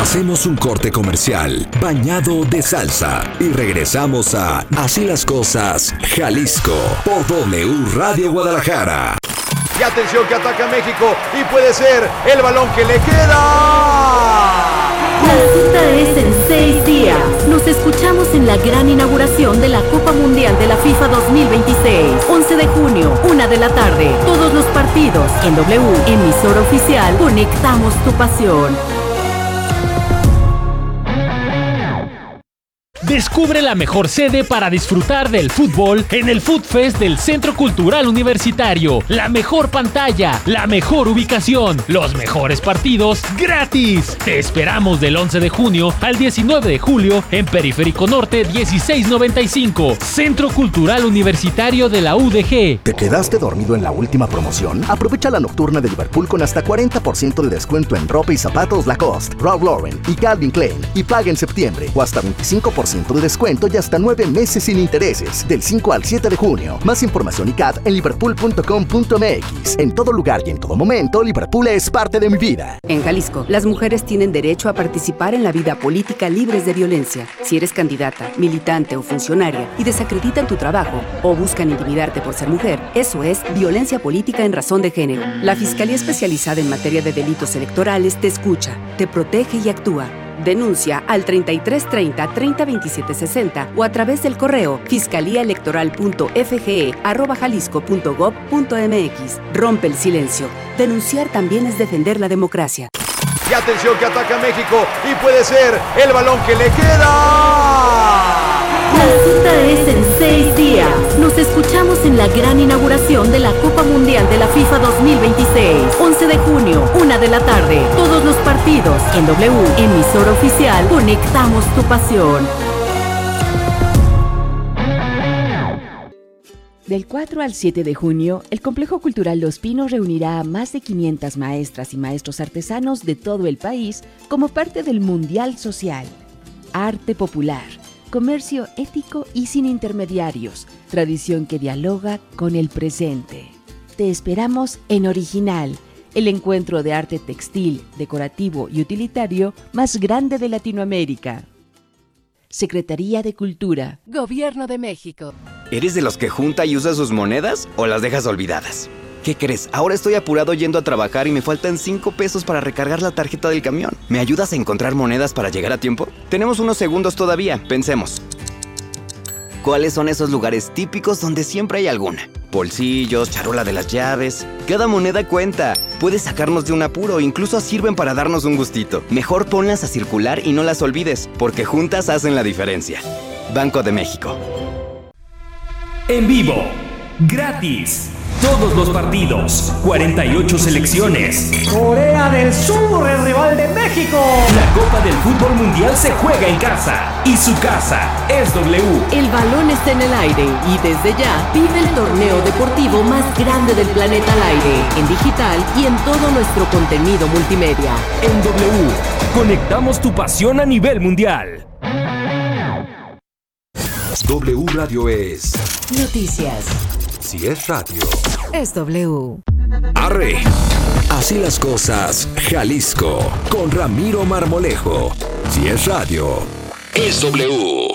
Hacemos un corte comercial bañado de salsa y regresamos a Así las Cosas, Jalisco, por W Radio Guadalajara. Y atención que ataca México y puede ser el balón que le queda. La cita es en 6 días. Nos escuchamos en la gran inauguración de la Copa Mundial de la FIFA 2026. 11 de junio, 1 de la tarde. Todos los partidos en W, emisora oficial. Conectamos tu pasión. Descubre la mejor sede para disfrutar del fútbol en el Food Fest del Centro Cultural Universitario. La mejor pantalla, la mejor ubicación, los mejores partidos gratis. Te esperamos del 11 de junio al 19 de julio en Periférico Norte 1695, Centro Cultural Universitario de la UDG. ¿Te quedaste dormido en la última promoción? Aprovecha la nocturna de Liverpool con hasta 40% de descuento en ropa y zapatos Lacoste, Ralph Lauren y Calvin Klein y paga en septiembre o hasta 25% de descuento y hasta 9 meses sin intereses, del 5 al 7 de junio. Más información y CAT en liverpool.com.mx. En todo lugar y en todo momento, Liverpool es parte de mi vida. En Jalisco, las mujeres tienen derecho a participar en la vida política libres de violencia. Si eres candidata, militante o funcionaria y desacreditan tu trabajo o buscan intimidarte por ser mujer, eso es violencia política en razón de género. La Fiscalía Especializada en Materia de Delitos Electorales te escucha, te protege y actúa. Denuncia al 3330 3027 60 o a través del correo fiscaliaelectoral.fge@jalisco.gov.mx. Rompe el silencio. Denunciar también es defender la democracia. Y atención que ataca México y puede ser el balón que le queda. La cita es en 6 días. Nos escuchamos en la gran inauguración de la Copa Mundial de la FIFA 2026. 11 de junio, 1 de la tarde. Todos los partidos en W, emisora oficial. Conectamos tu pasión. Del 4 al 7 de junio, el Complejo Cultural Los Pinos reunirá a más de 500 maestras y maestros artesanos de todo el país como parte del Mundial Social. Arte popular, comercio ético y sin intermediarios, tradición que dialoga con el presente. Te esperamos en Original, el encuentro de arte textil, decorativo y utilitario más grande de Latinoamérica. Secretaría de Cultura. Gobierno de México. ¿Eres de los que junta y usa sus monedas o las dejas olvidadas? ¿Qué crees? Ahora estoy apurado yendo a trabajar y me faltan 5 pesos para recargar la tarjeta del camión. ¿Me ayudas a encontrar monedas para llegar a tiempo? Tenemos unos segundos todavía, pensemos. ¿Cuáles son esos lugares típicos donde siempre hay alguna? Bolsillos, charola de las llaves. Cada moneda cuenta. Puede sacarnos de un apuro, incluso sirven para darnos un gustito. Mejor ponlas a circular y no las olvides, porque juntas hacen la diferencia. Banco de México. En vivo, gratis, todos los partidos, 48 selecciones. Corea del Sur, el rival de México. La Copa del Fútbol Mundial se juega en casa y su casa es W. El balón está en el aire y desde ya vive el torneo deportivo más grande del planeta al aire, en digital y en todo nuestro contenido multimedia. En W, conectamos tu pasión a nivel mundial. W Radio es noticias. Si es radio, Es W. arre. Así las Cosas, Jalisco, con Ramiro Marmolejo. Si es radio, es W.